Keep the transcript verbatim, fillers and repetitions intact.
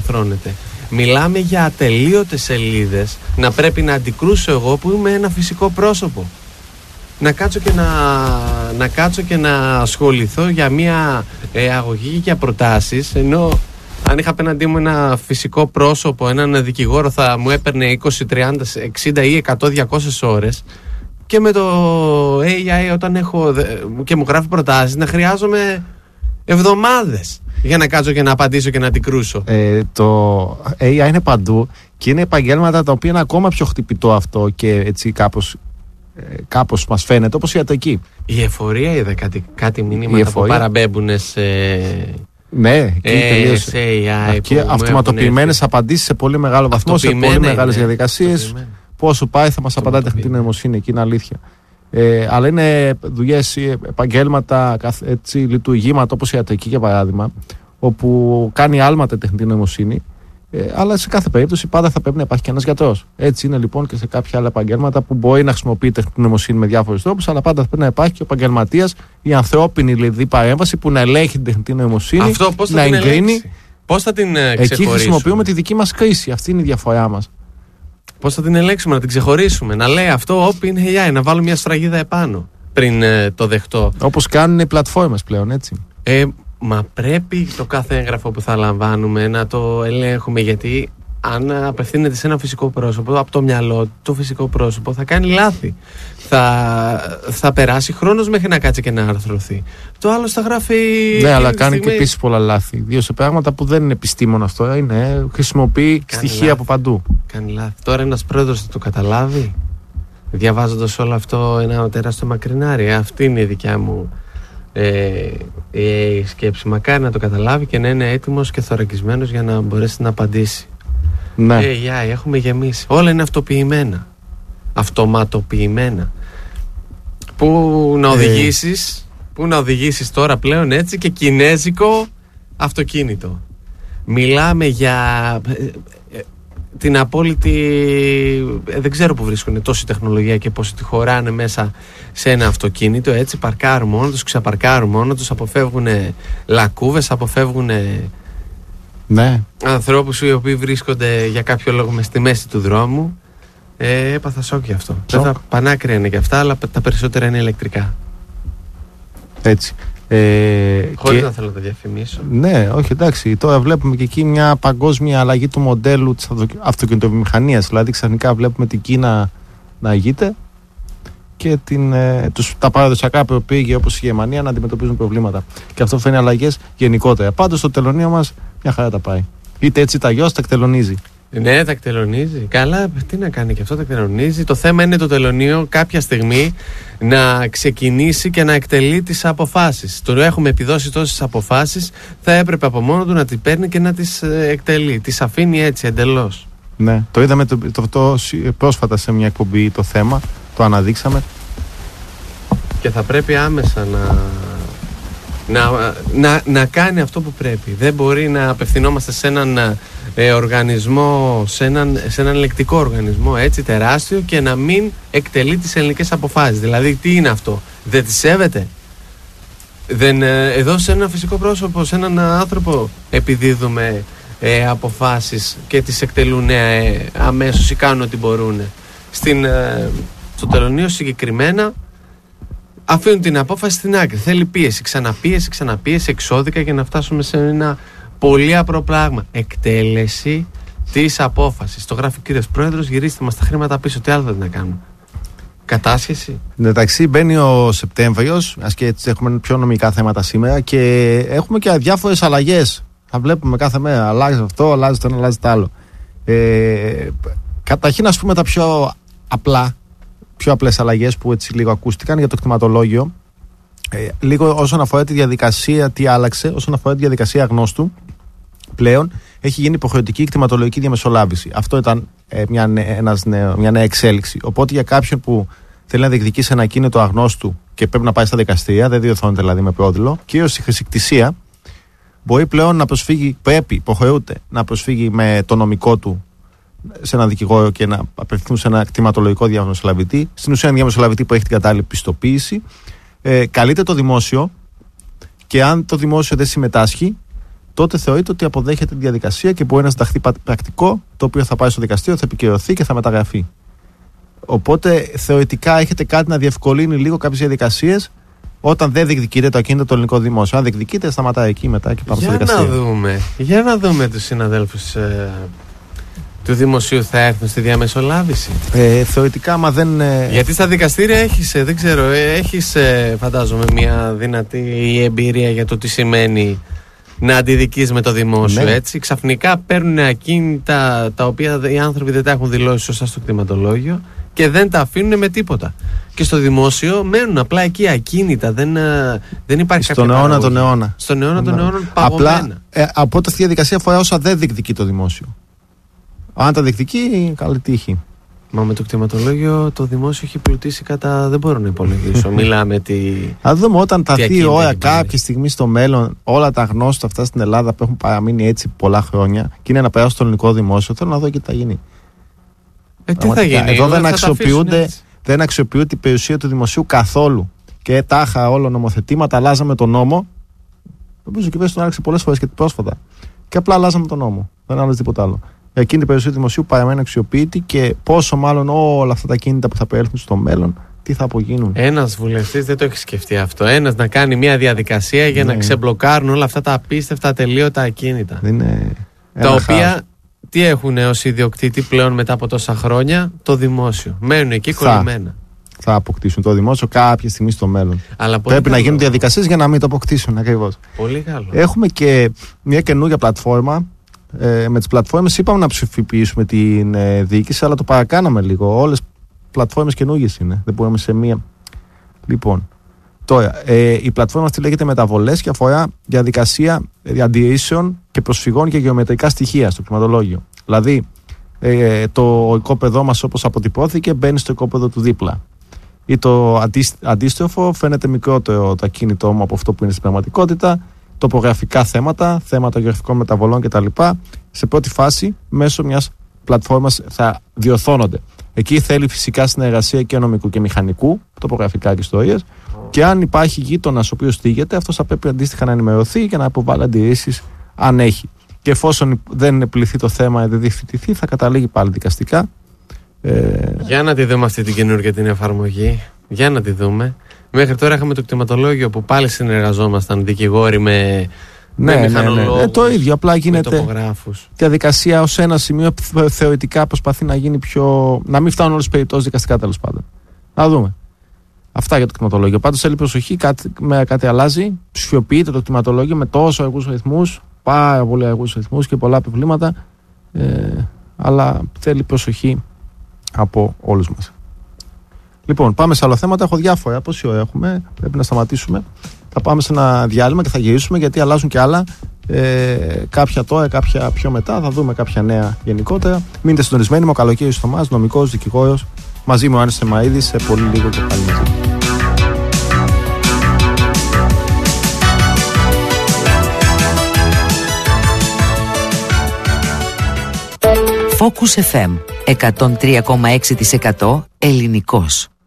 διαρθρώνεται. Μιλάμε για ατελείωτες σελίδες να πρέπει να αντικρούσω εγώ που είμαι ένα φυσικό πρόσωπο. Να κάτσω και να, να, κάτσω και να ασχοληθώ για μια ε, αγωγή και για προτάσεις, ενώ αν είχα απέναντί μου ένα φυσικό πρόσωπο, έναν δικηγόρο, θα μου έπαιρνε είκοσι, τριάντα, εξήντα ή εκατό, διακόσιες ώρες. Και με το έι άι όταν έχω και μου γράφει προτάσεις να χρειάζομαι εβδομάδες για να κάτσω και να απαντήσω και να αντικρούσω. Ε, το έι άι είναι παντού και είναι επαγγέλματα τα οποία είναι ακόμα πιο χτυπητό αυτό και έτσι κάπως, ε, κάπως μας φαίνεται, όπως η ιατρική. Η εφορία είδα κάτι, κάτι μηνύματα που παραμπέμπουνε σε... Ναι, εκεί ε, τελείωσε. έι άι και αυτοματοποιημένες απαντήσεις σε πολύ μεγάλο βαθμό, σε πολύ μεγάλες διαδικασίες. Πόσο πάει θα μας απαντάει τεχνητή νοημοσύνη, εκεί είναι αλήθεια. Ε, αλλά είναι δουλειές, επαγγέλματα, έτσι, λειτουργήματα όπως η ιατρική για παράδειγμα, όπου κάνει άλματα τεχνητή νοημοσύνη, ε, αλλά σε κάθε περίπτωση πάντα θα πρέπει να υπάρχει και ένας γιατρός. Έτσι είναι λοιπόν και σε κάποια άλλα επαγγέλματα που μπορεί να χρησιμοποιεί τεχνητή νοημοσύνη με διάφορους τρόπους, αλλά πάντα θα πρέπει να υπάρχει και ο επαγγελματίας, η ανθρώπινη δηλαδή παρέμβαση που να ελέγχει την τεχνητή νοημοσύνη, αυτό, πώς να εγκρίνει. Πώς θα την ξεχωρίσουμε? Εκεί χρησιμοποιούμε τη δική μας κρίση. Αυτή είναι η διαφορά μας. Πώς θα την ελέγξουμε, να την ξεχωρίσουμε, να λέει αυτό, όπ, είναι έι άι, να βάλω μια σφραγίδα επάνω πριν ε, το δεχτώ. Όπως κάνουν οι πλατφόρμες πλέον, έτσι. Ε, μα πρέπει το κάθε έγγραφο που θα λαμβάνουμε να το ελέγχουμε, γιατί αν απευθύνεται σε ένα φυσικό πρόσωπο, από το μυαλό το φυσικό πρόσωπο θα κάνει λάθη. Θα, θα περάσει χρόνος μέχρι να κάτσει και να αρθρωθεί. Το άλλο θα γράφει. Ναι, αλλά κάνει στιγμή... και επίσης πολλά λάθη. Ιδίως σε πράγματα που δεν είναι επιστήμον αυτό. Είναι, χρησιμοποιεί κάνει στοιχεία λάθη από παντού. Κάνει λάθη. Τώρα ένας πρόεδρος θα το καταλάβει, διαβάζοντας όλο αυτό ένα τεράστιο μακρινάρι. Αυτή είναι η δικιά μου ε, η σκέψη. Μακάρι να το καταλάβει και να είναι έτοιμος και θωρακισμένος για να μπορέσει να απαντήσει. Ναι. έι άι, έχουμε γεμίσει. Όλα είναι αυτοποιημένα. Αυτοματοποιημένα. Πού να οδηγήσεις, ε. πού να οδηγήσεις τώρα πλέον έτσι και κινέζικο αυτοκίνητο. Μιλάμε για ε, την απόλυτη. Ε, δεν ξέρω που βρίσκουν τόση τεχνολογία και πώς τη χωράνε μέσα σε ένα αυτοκίνητο. Έτσι παρκάρουν μόνο τους, ξαπαρκάρουν μόνο τους, αποφεύγουν λακκούβες, αποφεύγουν. Ναι. Ανθρώπους οι οποίοι βρίσκονται για κάποιο λόγο μες στη μέση του δρόμου. Ε, έπαθα σοκ γι' αυτό. Βέβαια, πανάκρια είναι και αυτά, αλλά τα περισσότερα είναι ηλεκτρικά. Έτσι. Ε, Χωρίς και... να θέλω να τα διαφημίσω. Ναι, όχι, εντάξει. Τώρα βλέπουμε και εκεί μια παγκόσμια αλλαγή του μοντέλου της αυτοκινητοβιομηχανίας. Δηλαδή, ξαφνικά βλέπουμε την Κίνα να ηγείται και την, ε, τους, τα παραδοσιακά προπήγεια όπως η Γερμανία να αντιμετωπίζουν προβλήματα. Και αυτό φέρνει αλλαγές γενικότερα. Πάντως, το τελωνείο μας μια χαρά τα πάει. Είτε έτσι τα γιος τα εκτελονίζει. Ναι, τα εκτελονίζει. Καλά, τι να κάνει και αυτό, τα εκτελονίζει. Το θέμα είναι το τελωνείο κάποια στιγμή να ξεκινήσει και να εκτελεί τις αποφάσεις. Τώρα έχουμε επιδώσει τόσες αποφάσεις, θα έπρεπε από μόνο του να τις παίρνει και να τις εκτελεί. Τις αφήνει έτσι εντελώς. Ναι, το είδαμε το, το, το, πρόσφατα σε μια εκπομπή το θέμα, το αναδείξαμε. Και θα πρέπει άμεσα να... Να, να, να κάνει αυτό που πρέπει. Δεν μπορεί να απευθυνόμαστε σε έναν ε, οργανισμό, σε έναν, σε έναν ελεκτικό οργανισμό έτσι τεράστιο και να μην εκτελεί τις ελληνικές αποφάσεις. Δηλαδή τι είναι αυτό, δεν τις σέβεται? Δεν, ε, εδώ σε ένα φυσικό πρόσωπο, σε έναν άνθρωπο επιδίδουμε ε, αποφάσεις και τις εκτελούν ε, αμέσως ή κάνουν ό,τι μπορούν. Στην, ε, στο τελωνείο συγκεκριμένα αφήνουν την απόφαση στην άκρη. Θέλει πίεση, ξαναπίεση, ξαναπίεση, εξώδικα για να φτάσουμε σε ένα πολύ απλό πράγμα. Εκτέλεση της απόφασης. Το γράφει ο κύριος Πρόεδρος, γυρίστε μας τα χρήματα πίσω. Τι άλλο θα να κάνουμε? Κατάσχεση. Εντάξει, μπαίνει ο Σεπτέμβριος, ας και έτσι έχουμε πιο νομικά θέματα σήμερα και έχουμε και διάφορες αλλαγές. Θα βλέπουμε κάθε μέρα. Αλλάζει αυτό, αλλάζει το ένα, αλλάζει το άλλο. Ε, καταρχήν, ας πούμε τα πιο απλά. Πιο απλές αλλαγές που έτσι λίγο ακούστηκαν για το κτηματολόγιο. Ε, λίγο όσον αφορά τη διαδικασία, τι άλλαξε, όσον αφορά τη διαδικασία αγνώστου, πλέον έχει γίνει υποχρεωτική κτηματολογική διαμεσολάβηση. Αυτό ήταν ε, μια, ένας νέο, μια νέα εξέλιξη. Οπότε για κάποιον που θέλει να διεκδικήσει ένα ακίνητο αγνώστου και πρέπει να πάει στα δικαστήρια, δεν διορθώνεται δηλαδή με πρόδειλο, κυρίως στη χρησικτησία, μπορεί πλέον να προσφύγει, πρέπει, υποχρεούται να προσφύγει με το νομικό του σε έναν δικηγόρο και να απευθυνθούν σε ένα κτηματολογικό διαμεσολαβητή. Στην ουσία, ένα διαμεσολαβητή που έχει την κατάλληλη πιστοποίηση. Ε, καλείται το δημόσιο και αν το δημόσιο δεν συμμετάσχει, τότε θεωρείται ότι αποδέχεται τη διαδικασία και μπορεί να συνταχθεί πρακτικό, το οποίο θα πάει στο δικαστήριο, θα επικυρωθεί και θα μεταγραφεί. Οπότε θεωρητικά έχετε κάτι να διευκολύνει λίγο κάποιες διαδικασίες όταν δεν διεκδικείται το ακίνητο το ελληνικό δημόσιο. Αν διεκδικείται, σταματάει εκεί μετά και πάμε στο δικαστήριο. Για να δούμε, για να δούμε τους συναδέλφους ε, του δημοσίου θα έρθουν στη διαμεσολάβηση. Ε, θεωρητικά, άμα δεν. Ε... Γιατί στα δικαστήρια έχεις, δεν ξέρω, έχεις φαντάζομαι μια δυνατή εμπειρία για το τι σημαίνει να αντιδικείς με το δημόσιο, ναι. Έτσι. Ξαφνικά παίρνουν ακίνητα τα οποία οι άνθρωποι δεν τα έχουν δηλώσει σωστά στο κτηματολόγιο και δεν τα αφήνουν με τίποτα. Και στο δημόσιο μένουν απλά εκεί ακίνητα. Δεν, δεν υπάρχει Στον κάποια αιώνα τον αιώνα. Στον αιώνα τον αιώνα παγωμένα. Απλά ε, από αυτή τη διαδικασία αφορά όσα δεν διεκδικεί το δημόσιο. Αν τα διεκδικεί, καλή τύχη. Μα με το κτηματολόγιο το δημόσιο έχει πλουτίσει κατά. Δεν μπορώ να υπολογίσω. Μιλάμε τι. Α δούμε όταν τα δει ώρα κάποια στιγμή στο μέλλον όλα τα γνώστα αυτά στην Ελλάδα που έχουν παραμείνει έτσι πολλά χρόνια και είναι να περάσουν στο ελληνικό δημόσιο. Θέλω να δω και τι θα γίνει. Ε, τι θα γίνει. Εδώ δεν αξιοποιούνται, δεν αξιοποιούνται η περιουσία του δημοσίου καθόλου. Και τάχα όλο νομοθετήματα, αλλάζαμε τον νόμο. Νομίζω και πες τον άλλαξε πολλές φορές και πρόσφατα. Και απλά αλλάζαμε τον νόμο. Δεν άλλαζε τίποτα άλλο. Εκείνη η περιουσία του δημοσίου παραμένει αξιοποιητή και πόσο μάλλον όλα αυτά τα κίνητα που θα περέλθουν στο μέλλον, τι θα απογίνουν. Ένας βουλευτής δεν το έχει σκεφτεί αυτό. Ένας να κάνει μια διαδικασία για ναι. να ξεμπλοκάρουν όλα αυτά τα απίστευτα ατελείωτα ακίνητα. Είναι τα οποία χάος. Τι έχουν ως ιδιοκτήτη πλέον μετά από τόσα χρόνια, το δημόσιο. Μένουν εκεί θα, κολλημένα. Θα αποκτήσουν το δημόσιο κάποια στιγμή στο μέλλον. Αλλά πρέπει καλό. Να γίνουν διαδικασίες για να μην το αποκτήσουν ακριβώς. Πολύ καλό. Έχουμε και μια καινούργια πλατφόρμα. Ε, με τις πλατφόρμες είπαμε να ψηφιοποιήσουμε την ε, διοίκηση, αλλά το παρακάναμε λίγο. Όλες οι πλατφόρμες καινούργιες είναι. Δεν μπορούμε σε μία. Λοιπόν, τώρα, ε, η πλατφόρμα αυτή λέγεται Μεταβολές και αφορά διαδικασία αντιρρήσεων και προσφυγών για γεωμετρικά στοιχεία στο κτηματολόγιο. Δηλαδή, ε, το οικόπεδό μας όπως αποτυπώθηκε μπαίνει στο οικόπεδο του δίπλα. Ή το αντίστροφο, φαίνεται μικρότερο το ακίνητό μου από αυτό που είναι στην πραγματικότητα. Τοπογραφικά θέματα, θέματα γεωγραφικών μεταβολών κτλ. Σε πρώτη φάση, μέσω μιας πλατφόρμας θα διορθώνονται. Εκεί θέλει φυσικά συνεργασία και νομικού και μηχανικού, τοπογραφικά και ιστορίες. Και αν υπάρχει γείτονας ο οποίος θίγεται, αυτός θα πρέπει αντίστοιχα να ενημερωθεί και να αποβάλει αντιρρήσεις αν έχει. Και εφόσον δεν επιληθεί το θέμα, δεν διευθυνθεί, θα καταλήγει πάλι δικαστικά. Ε... Για να τη δούμε αυτή την καινούργια την εφαρμογή. Για να τη δούμε. Μέχρι τώρα είχαμε το κτηματολόγιο που πάλι συνεργαζόμασταν δικηγόροι με, ναι, με μηχανολόγους. Ναι, ναι. Ε, το ίδιο, απλά γίνεται διαδικασία ως ένα σημείο που θεωρητικά προσπαθεί να γίνει πιο. Να μην φτάνουν όλες τις περιπτώσεις δικαστικά τέλος πάντων. Να δούμε. Αυτά για το κτηματολόγιο. Πάντως θέλει προσοχή, κάτι, με, κάτι αλλάζει. Ψηφιοποιείται το κτηματολόγιο με τόσο αργούς ρυθμούς, πάρα πολύ αργούς ρυθμούς και πολλά επιβλήματα. Ε, αλλά θέλει προσοχή από όλους μας. Λοιπόν, πάμε σε άλλα θέματα. Έχω διάφορα. Πόση ώρα έχουμε, πρέπει να σταματήσουμε. Θα πάμε σε ένα διάλειμμα και θα γυρίσουμε γιατί αλλάζουν και άλλα. Ε, κάποια τώρα, κάποια πιο μετά. Θα δούμε κάποια νέα γενικότερα. Μείνετε συντονισμένοι. Είμαι ο Καλοκαίρης Θωμάς, νομικός, δικηγόρος. Μαζί μου ο Άννης Θεμαΐδης. Σε πολύ λίγο και πάλι μαζί. Focus εφ εμ εκατόν τρία κόμμα έξι τοις εκατό ελληνικός.